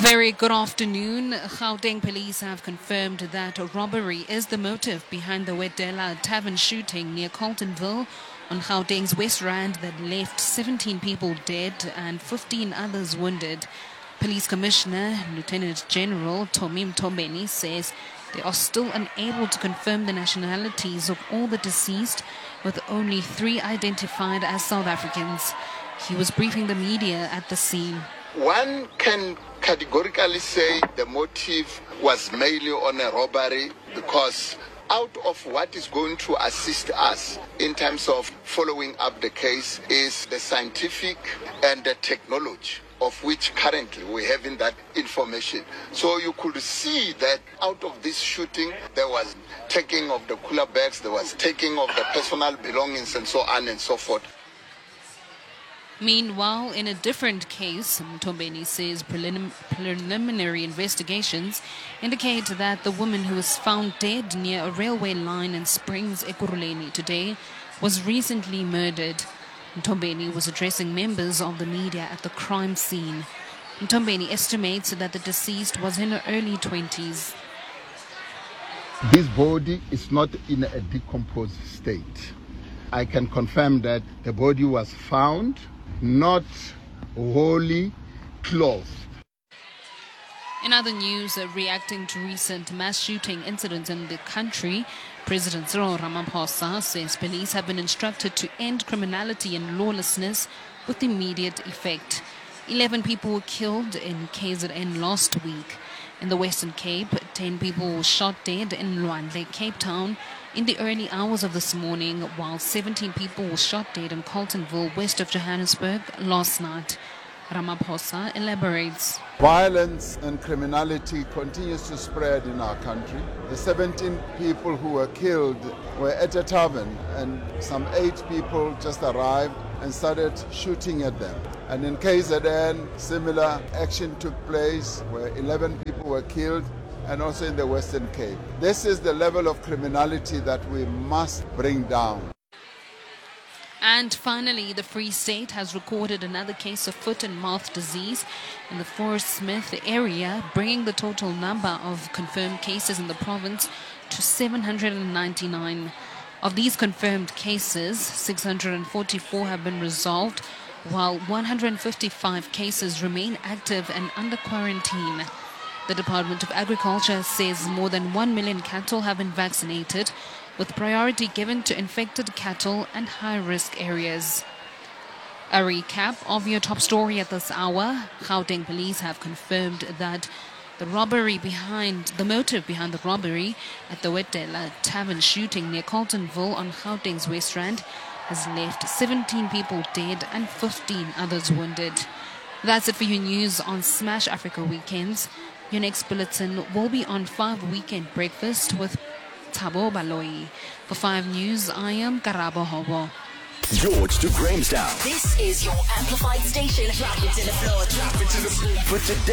very good afternoon. Gauteng police have confirmed that a robbery is the motive behind the Wedela tavern shooting near Carltonville on Gauteng's West Rand that left 17 people dead and 15 others wounded. Police Commissioner Lieutenant General Tommy Mtombeni says they are still unable to confirm the nationalities of all the deceased, with only 3 identified as South Africans. He was briefing the media at the scene. One can categorically say the motive was mainly on a robbery because out of what is going to assist us in terms of following up the case is the scientific and the technology of which currently we have in that information. So you could see that out of this shooting, there was taking of the cooler bags, there was taking of the personal belongings and so on and so forth. Meanwhile, in a different case, Mtombeni says preliminary investigations indicate that the woman who was found dead near a railway line in Springs, Ekurhuleni today was recently murdered. Mtombeni was addressing members of the media at the crime scene. Mtombeni estimates that the deceased was in her early 20s. This body is not in a decomposed state. I can confirm that the body was found not wholly clothed. In other news, reacting to recent mass shooting incidents in the country, President Cyril Ramaphosa says police have been instructed to end criminality and lawlessness with immediate effect. 11 people were killed in KZN last week. In the Western Cape, 10 people were shot dead in Lwandle, Cape Town, in the early hours of this morning, while 17 people were shot dead in Carltonville, west of Johannesburg, last night. Ramaphosa elaborates. Violence and criminality continues to spread in our country. The 17 people who were killed were at a tavern, and some 8 people just arrived and started shooting at them. And in KZN, similar action took place where 11 people were killed, and also in the Western Cape. This is the level of criminality that we must bring down. And finally, the Free State has recorded another case of foot and mouth disease in the Forest Smith area, bringing the total number of confirmed cases in the province to 799. Of these confirmed cases, 644 have been resolved, while 155 cases remain active and under quarantine. The Department of Agriculture says more than 1 million cattle have been vaccinated, with priority given to infected cattle and high-risk areas. A recap of your top story at this hour. Gauteng police have confirmed that the motive behind the robbery at the Wedela tavern shooting near Carltonville on Gauteng's West Rand has left 17 people dead and 15 others wounded. That's it for your news on Smash Africa Weekends. Your next bulletin will be on 5 Weekend Breakfast with Thabo Baloyi. For 5 News, I am Karabo Hobo. George to Grahamstown. This is your amplified station. Drop it to the floor. Drop it to the floor. For today.